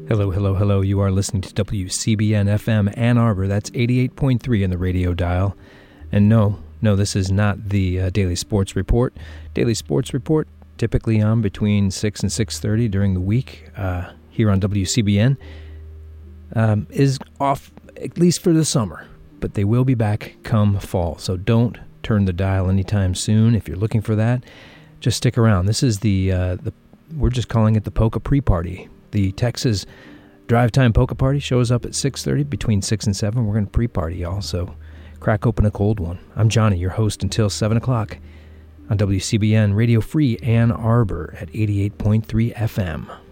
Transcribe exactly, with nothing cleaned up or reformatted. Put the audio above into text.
Hello, hello, hello. You are listening to W C B N F M Ann Arbor. That's eighty-eight point three in the radio dial. And no, no, this is not the uh, Daily Sports Report. Daily Sports Report, typically on between six and six thirty during the week uh, here on W C B N, um, is off at least for the summer. But they will be back come fall. So don't turn the dial anytime soon. If you're looking for that, just stick around. This is the, uh, the we're just calling it the Polka Pre-Party. The Texas Drive Time Polka Party shows up at six thirty, between six and seven. We're going to pre-party, y'all, so crack open a cold one. I'm Johnny, your host until seven o'clock on W C B N Radio Free Ann Arbor at eighty-eight point three F M.